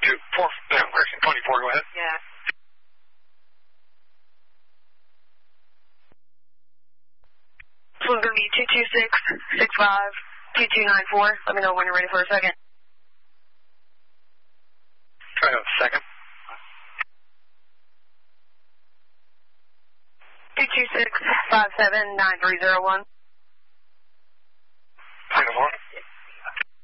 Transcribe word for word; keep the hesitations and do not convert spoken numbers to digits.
two, four, no, correction, twenty-four, go ahead. Yeah. This one's going to be two two six, six five, two two nine four. Let me know when you're ready for a second. Try a second. two two six, five seven, nine three zero one.